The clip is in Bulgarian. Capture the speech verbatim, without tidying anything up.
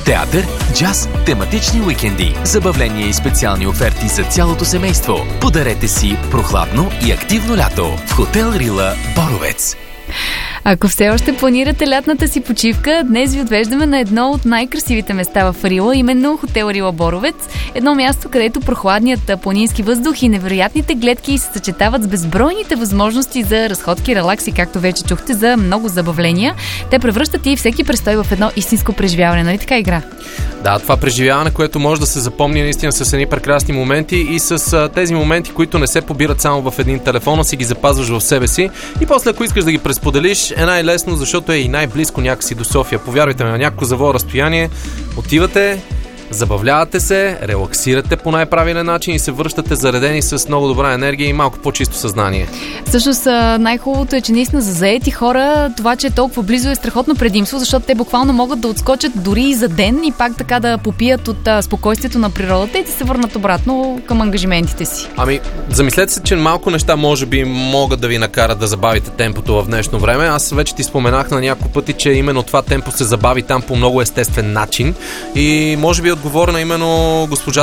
Театър, джаз, тематични уикенди, забавления и специални оферти за цялото семейство. Подарете си прохладно и активно лято в Хотел Рила Боровец. Ако все още планирате лятната си почивка, днес ви отвеждаме на едно от най-красивите места в Рила, именно Хотел Рила Боровец. Едно място, където прохладният планински въздух и невероятните гледки се съчетават с безбройните възможности за разходки, релакси, както вече чухте, за много забавления. Те превръщат и всеки престой в едно истинско преживяване, нали така, Игра? Да, това преживяване, което може да се запомни наистина с едни прекрасни моменти и с а, тези моменти, които не се побират само в един телефон, а си ги запазваш в себе си. И после, ако искаш да ги пресподелиш, е най-лесно, защото е и най-близко някакси до София. Повярвайте ме, на някакво завое разстояние отивате, забавлявате се, релаксирате по най-правилен начин и се връщате заредени с много добра енергия и малко по-чисто съзнание. Всъщност най-хубавото е, че наистина за заети хора това, че е толкова близо, е страхотно предимство, защото те буквално могат да отскочат дори и за ден и пак така да попият от а, спокойствието на природата и да се върнат обратно към ангажиментите си. Ами, замислете се, че малко неща може би могат да ви накарат да забавите темпото в днешно време. Аз вече ти споменах на няколко пъти, че именно това темпо се забави там по много естествен начин и може би отговорна именно госпожа